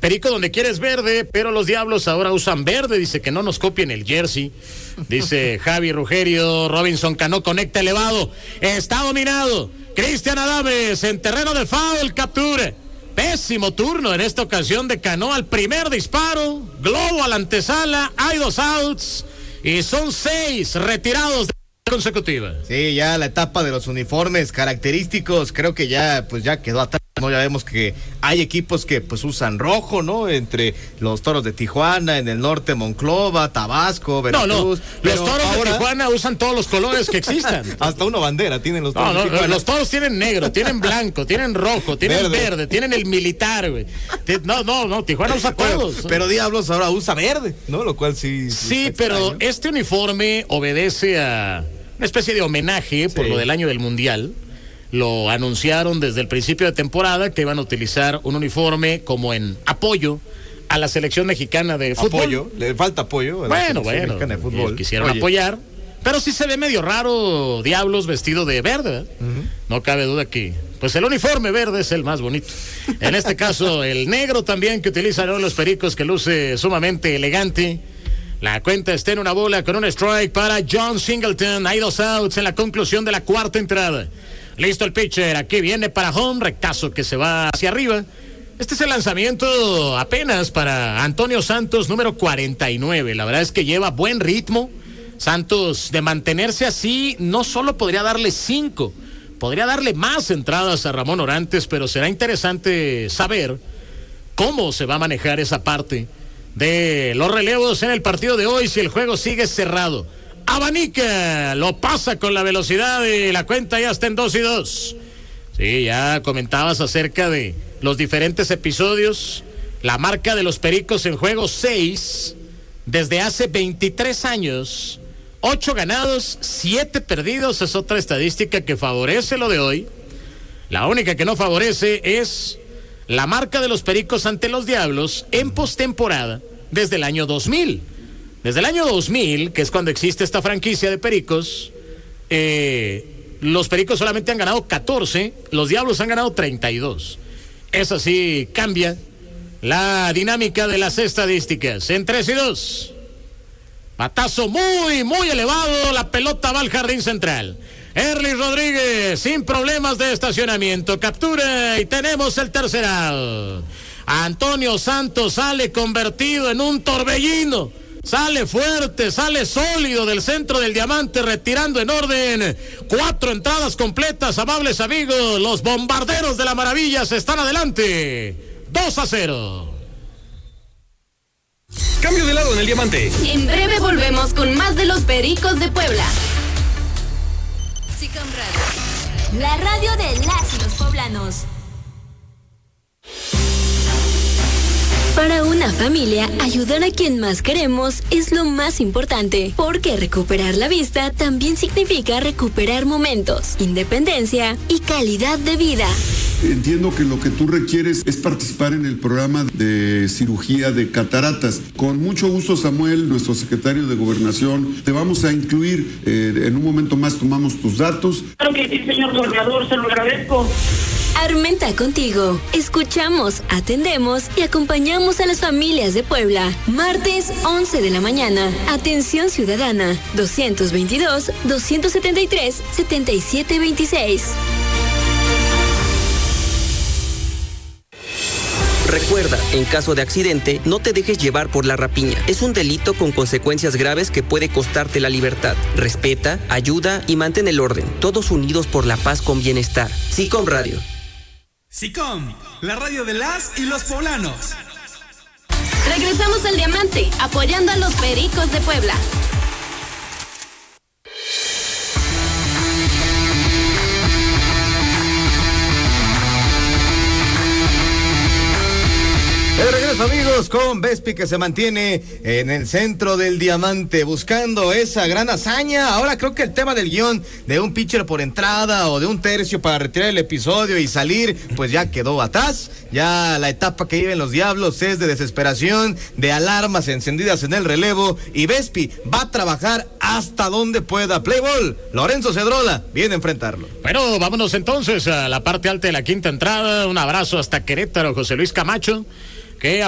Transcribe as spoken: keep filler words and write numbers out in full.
Perico, donde quieres verde, pero los Diablos ahora usan verde. Dice que no nos copien el jersey. Dice Javi Rugerio. Robinson Cano conecta elevado. Está dominado. Cristian Adames en terreno de foul, captura. Pésimo turno en esta ocasión de Cano al primer disparo. Globo a la antesala. Hay dos outs. Y son seis retirados de consecutiva. Sí, ya la etapa de los uniformes característicos creo que ya pues ya quedó atrás, ¿no? Ya vemos que hay equipos que pues usan rojo, ¿no? Entre los Toros de Tijuana, en el norte Monclova, Tabasco, Veracruz. No, no, los Toros ahora... de Tijuana usan todos los colores que existan. Hasta una bandera tienen los Toros no, de no, Tijuana. Los Toros tienen negro, tienen blanco, tienen rojo, tienen verde, verde tienen el militar, güey. No, no, no, Tijuana usa todos. Pero, pero Diablos ahora usa verde, ¿no? Lo cual sí... Sí, sí pero extraño. Este uniforme obedece a una especie de homenaje por sí. lo del año del Mundial. Lo anunciaron desde el principio de temporada que iban a utilizar un uniforme como en apoyo a la selección mexicana de fútbol. Apoyo, le falta apoyo a la bueno, selección bueno, mexicana de fútbol. Quisieron Oye. apoyar, pero sí se ve medio raro Diablos vestido de verde. Uh-huh. No cabe duda que pues el uniforme verde es el más bonito. En este caso, el negro también que utilizan los Pericos, que luce sumamente elegante. La cuenta está en una bola con un strike para John Singleton. Hay dos outs en la conclusión de la cuarta entrada. Listo el pitcher, aquí viene para home, rectazo que se va hacia arriba. Este es el lanzamiento apenas para Antonio Santos, número cuarenta y nueve. La verdad es que lleva buen ritmo. Santos, de mantenerse así, no solo podría darle cinco, podría darle más entradas a Ramón Orantes, pero será interesante saber cómo se va a manejar esa parte de los relevos en el partido de hoy si el juego sigue cerrado. Abanica, lo pasa con la velocidad y la cuenta ya está en dos y dos. Sí, ya comentabas acerca de los diferentes episodios. La marca de los Pericos en juego seis desde hace veintitrés años. ocho ganados, siete perdidos. Es otra estadística que favorece lo de hoy. La única que no favorece es la marca de los Pericos ante los Diablos en postemporada desde el año dos mil. Desde el año dos mil, que es cuando existe esta franquicia de Pericos, eh, los Pericos solamente han ganado catorce, los Diablos han ganado treinta y dos. Eso sí cambia la dinámica de las estadísticas. En tres y dos. Batazo muy, muy elevado, la pelota va al jardín central. Erly Rodríguez, sin problemas de estacionamiento, captura y tenemos el tercer out. Antonio Santos sale convertido en un torbellino, sale fuerte, sale sólido del centro del diamante, retirando en orden. Cuatro entradas completas, amables amigos, los bombarderos de la maravilla se están adelante, dos a cero. Cambio de lado en el diamante. En breve volvemos con más de los Pericos de Puebla. SICOM Radio, la radio de las y los poblanos. Para una familia, ayudar a quien más queremos es lo más importante, porque recuperar la vista también significa recuperar momentos, independencia y calidad de vida. Entiendo que lo que tú requieres es participar en el programa de cirugía de cataratas. Con mucho gusto, Samuel, nuestro secretario de Gobernación, te vamos a incluir. Eh, en un momento más tomamos tus datos. Claro que sí, señor gobernador, se lo agradezco. Armenta contigo. Escuchamos, atendemos y acompañamos a las familias de Puebla. Martes, once de la mañana. Atención ciudadana, dos veintidós, doscientos setenta y tres, setenta y siete veintiséis. Recuerda, en caso de accidente, no te dejes llevar por la rapiña. Es un delito con consecuencias graves que puede costarte la libertad. Respeta, ayuda y mantén el orden. Todos unidos por la paz con bienestar. SICOM Radio. SICOM, la radio de las y los poblanos. Regresamos al diamante, apoyando a los Pericos de Puebla. De regreso, amigos, con Vespi, que se mantiene en el centro del diamante buscando esa gran hazaña. Ahora creo que el tema del guión de un pitcher por entrada o de un tercio para retirar el episodio y salir, pues ya quedó atrás. Ya la etapa que viven los Diablos es de desesperación, de alarmas encendidas en el relevo, y Vespi va a trabajar hasta donde pueda. Play ball, Lorenzo Cedrola viene a enfrentarlo. Bueno, vámonos entonces a la parte alta de la quinta entrada. Un abrazo hasta Querétaro, José Luis Camacho, que